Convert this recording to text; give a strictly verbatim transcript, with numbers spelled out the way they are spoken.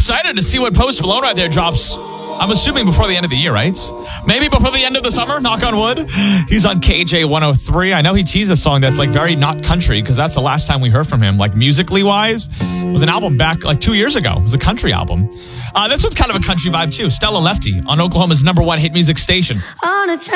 excited to see what Post Malone right there drops. I'm assuming before the end of the year, right? Maybe before the end of the summer, knock on wood. He's on K J one oh three. I know he teased a song that's like very not country because that's the last time we heard from him, like musically wise. It was an album back like two years ago. It was a country album. Uh, this one's kind of a country vibe too. Stella Lefty on Oklahoma's number one hit music station. On a